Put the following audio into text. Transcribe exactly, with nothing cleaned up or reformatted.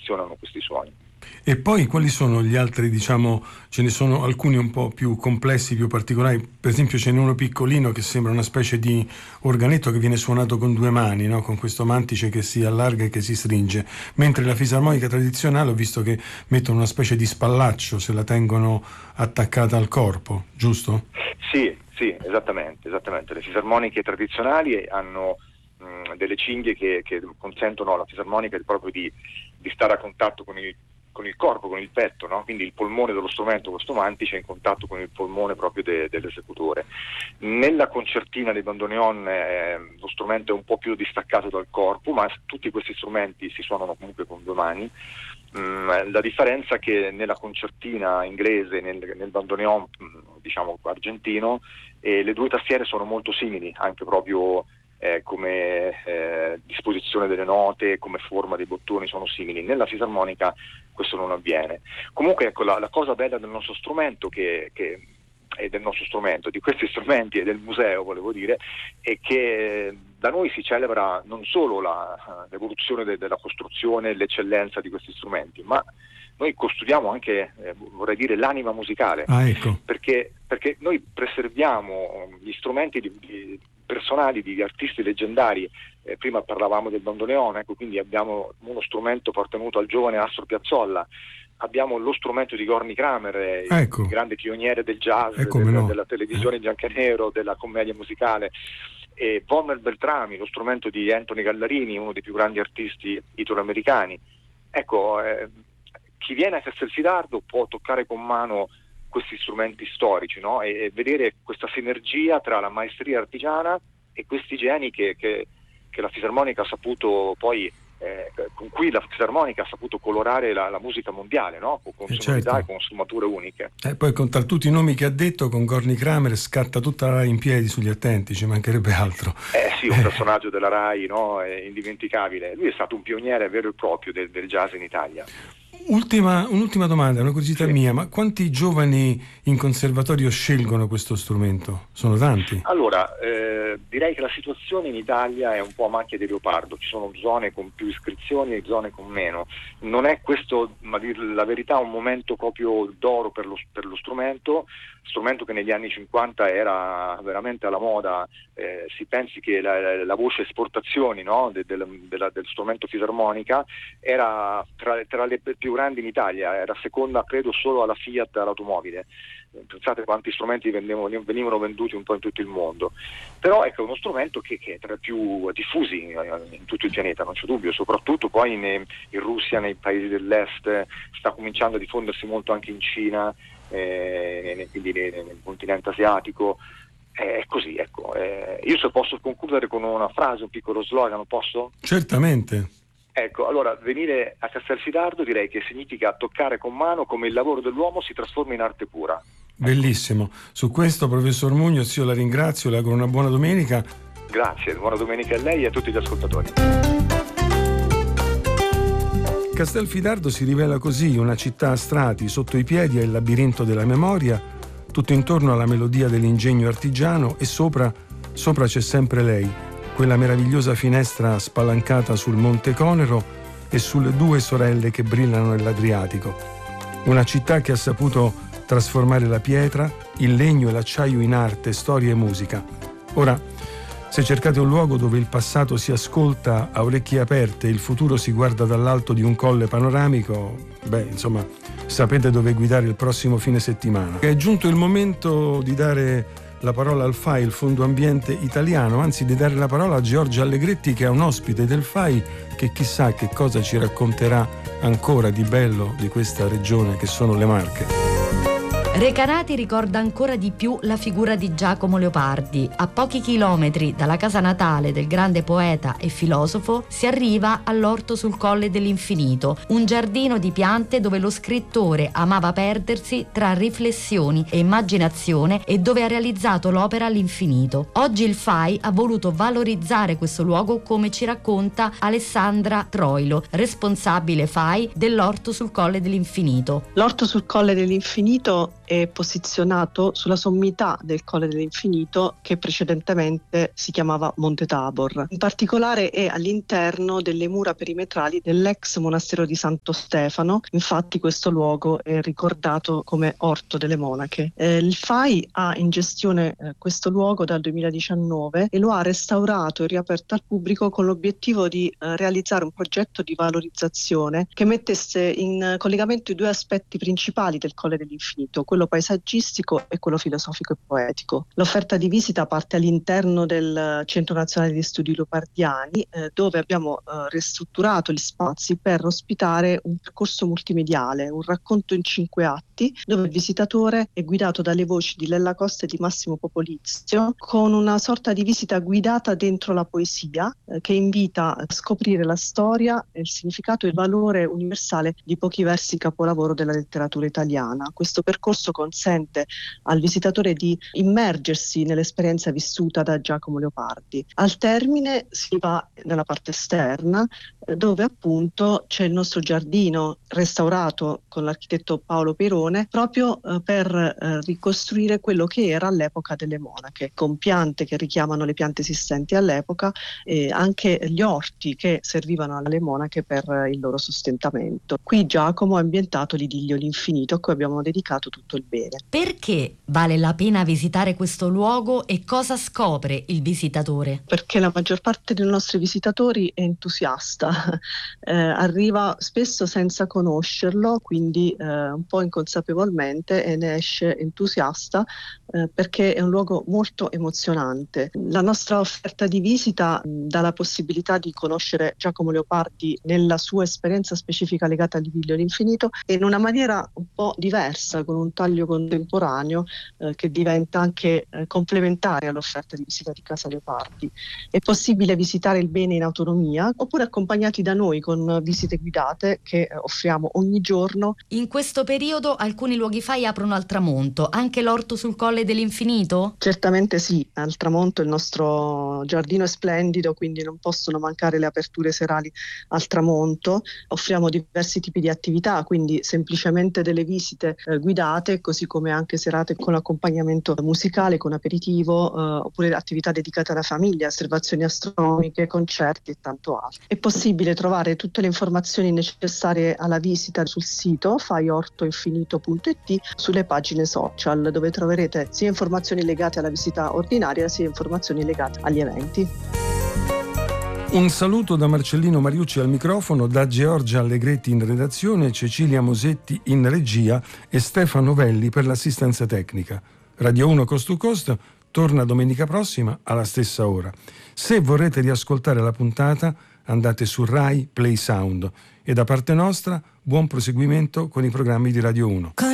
collezionano questi suoni. E poi quali sono gli altri, diciamo, ce ne sono alcuni un po' più complessi, più particolari, per esempio ce n'è uno piccolino che sembra una specie di organetto che viene suonato con due mani, no? Con questo mantice che si allarga e che si stringe, mentre la fisarmonica tradizionale ho visto che mettono una specie di spallaccio, se la tengono attaccata al corpo, giusto? Sì, sì, esattamente, esattamente. Le fisarmoniche tradizionali hanno mh, delle cinghie che, che consentono alla fisarmonica di, proprio di, di stare a contatto con il con il corpo, con il petto, no? Quindi il polmone dello strumento, questo mantice, è in contatto con il polmone proprio de, dell'esecutore. Nella concertina dei bandoneon eh, lo strumento è un po' più distaccato dal corpo, ma tutti questi strumenti si suonano comunque con due mani. Mm, la differenza è che nella concertina inglese, nel, nel bandoneon diciamo argentino, eh, le due tastiere sono molto simili, anche proprio Eh, come eh, disposizione delle note, come forma dei bottoni sono simili. Nella fisarmonica questo non avviene. Comunque ecco, la, la cosa bella del nostro strumento, che, che è del nostro strumento, di questi strumenti e del museo, volevo dire, è che da noi si celebra non solo la, l'evoluzione de, della costruzione, l'eccellenza di questi strumenti, ma noi custodiamo anche, eh, vorrei dire, l'anima musicale, ah, ecco. perché, perché noi preserviamo gli strumenti di, di personali di artisti leggendari. Eh, prima parlavamo del bandoneon, ecco, quindi abbiamo uno strumento appartenuto al giovane Astor Piazzolla, abbiamo lo strumento di Gorny Kramer, eh, ecco. il grande pioniere del jazz, eh, del, no. della televisione bianco e nero, della commedia musicale, e Vommer Beltrami, lo strumento di Anthony Gallarini, uno dei più grandi artisti italoamericani. Ecco, eh, chi viene a Castelfidardo può toccare con mano questi strumenti storici, no? e, e vedere questa sinergia tra la maestria artigiana e questi geni che, che, che la fisarmonica ha saputo poi, eh, con cui la fisarmonica ha saputo colorare la, la musica mondiale, no? Con eh sonorità certo. e con sfumature uniche. E poi con tra tutti i nomi che ha detto, con Gorny Kramer scatta tutta la Rai in piedi sugli attenti, ci mancherebbe altro. Eh sì, un personaggio della Rai, no? È indimenticabile. Lui è stato un pioniere vero e proprio del, del jazz in Italia. Ultima, un'ultima domanda, una curiosità sì. mia, ma quanti giovani in conservatorio scelgono questo strumento? Sono tanti? Allora, eh, direi che la situazione in Italia è un po' a macchia di leopardo, ci sono zone con più iscrizioni e zone con meno. Non è questo, ma dir la verità, un momento proprio d'oro per lo, per lo strumento, strumento che negli anni cinquanta era veramente alla moda. Eh, si pensi che la, la voce esportazioni, no? de, de, de, del strumento fisarmonica era tra, tra le più grandi in Italia, era seconda credo solo alla Fiat all'automobile. Pensate quanti strumenti venivano, venivano venduti un po' in tutto il mondo. Però ecco, è uno strumento che, che è tra i più diffusi in tutto il pianeta, non c'è dubbio, soprattutto poi in, in Russia, nei paesi dell'est, sta cominciando a diffondersi molto anche in Cina, eh, quindi nel, nel continente asiatico. È così, ecco. Eh, io se posso concludere con una frase, un piccolo slogan, posso? Certamente. Ecco, allora venire a Castelfidardo direi che significa toccare con mano come il lavoro dell'uomo si trasforma in arte pura. Bellissimo. Su questo, professor Muñoz, io la ringrazio, le auguro una buona domenica. Grazie, buona domenica a lei e a tutti gli ascoltatori. Castelfidardo si rivela così, una città a strati, sotto i piedi è il labirinto della memoria, tutto intorno alla melodia dell'ingegno artigiano e sopra, sopra c'è sempre lei, quella meravigliosa finestra spalancata sul Monte Conero e sulle due sorelle che brillano nell'Adriatico. Una città che ha saputo trasformare la pietra, il legno e l'acciaio in arte, storia e musica. Ora, se cercate un luogo dove il passato si ascolta a orecchie aperte e il futuro si guarda dall'alto di un colle panoramico, beh, insomma, sapete dove guidare il prossimo fine settimana. È giunto il momento di dare la parola al F A I, il Fondo Ambiente Italiano, anzi di dare la parola a Giorgia Allegretti, che è un ospite del F A I, che chissà che cosa ci racconterà ancora di bello di questa regione che sono le Marche. Recanati ricorda ancora di più la figura di Giacomo Leopardi. A pochi chilometri dalla casa natale del grande poeta e filosofo si arriva all'Orto sul Colle dell'Infinito, un giardino di piante dove lo scrittore amava perdersi tra riflessioni e immaginazione e dove ha realizzato l'opera all'infinito. Oggi il F A I ha voluto valorizzare questo luogo, come ci racconta Alessandra Troilo, responsabile F A I dell'Orto sul Colle dell'Infinito. L'Orto sul Colle dell'Infinito è posizionato sulla sommità del Colle dell'Infinito, che precedentemente si chiamava Monte Tabor. In particolare è all'interno delle mura perimetrali dell'ex monastero di Santo Stefano. Infatti questo luogo è ricordato come Orto delle Monache. Eh, il F A I ha in gestione eh, questo luogo dal duemiladiciannove e lo ha restaurato e riaperto al pubblico con l'obiettivo di eh, realizzare un progetto di valorizzazione che mettesse in collegamento i due aspetti principali del Colle dell'Infinito, quello paesaggistico e quello filosofico e poetico. L'offerta di visita parte all'interno del Centro Nazionale di Studi Leopardiani, eh, dove abbiamo eh, ristrutturato gli spazi per ospitare un percorso multimediale, un racconto in cinque atti, dove il visitatore è guidato dalle voci di Lella Costa e di Massimo Popolizio, con una sorta di visita guidata dentro la poesia, eh, che invita a scoprire la storia, il significato e il valore universale di pochi versi capolavoro della letteratura italiana. Questo percorso consente al visitatore di immergersi nell'esperienza vissuta da Giacomo Leopardi. Al termine si va nella parte esterna, dove appunto c'è il nostro giardino restaurato con l'architetto Paolo Perone, proprio eh, per eh, ricostruire quello che era all'epoca delle monache, con piante che richiamano le piante esistenti all'epoca e anche gli orti che servivano alle monache per eh, il loro sostentamento. Qui Giacomo ha ambientato l'idillio L'Infinito, a cui abbiamo dedicato tutto il bene. Perché vale la pena visitare questo luogo e cosa scopre il visitatore? Perché la maggior parte dei nostri visitatori è entusiasta, eh, arriva spesso senza conoscerlo, quindi eh, un po' inconsapevolmente, e ne esce entusiasta eh, perché è un luogo molto emozionante. La nostra offerta di visita mh, dà la possibilità di conoscere Giacomo Leopardi nella sua esperienza specifica legata all'idillio L'Infinito e in una maniera un po' diversa, con un taglio contemporaneo eh, che diventa anche eh, complementare all'offerta di visita di Casa Leopardi. È possibile visitare il bene in autonomia oppure accompagnati da noi con visite guidate che eh, offriamo ogni giorno. In questo periodo alcuni luoghi F A I aprono al tramonto, anche l'orto sul Colle dell'Infinito? Certamente sì, al tramonto il nostro giardino è splendido, quindi non possono mancare le aperture serali al tramonto. Offriamo diversi tipi di attività, quindi semplicemente delle visite eh, guidate, così come anche serate con accompagnamento musicale, con aperitivo, eh, oppure attività dedicate alla famiglia, osservazioni astronomiche, concerti e tanto altro. È possibile trovare tutte le informazioni necessarie alla visita sul sito f a i orto infinito punto i t, sulle pagine social, dove troverete sia informazioni legate alla visita ordinaria sia informazioni legate agli eventi. Un saluto da Marcellino Mariucci al microfono, da Giorgia Allegretti in redazione, Cecilia Mosetti in regia e Stefano Velli per l'assistenza tecnica. Radio uno Coast to Coast torna domenica prossima alla stessa ora. Se vorrete riascoltare la puntata, andate su Rai Play Sound. E da parte nostra, buon proseguimento con i programmi di Radio uno.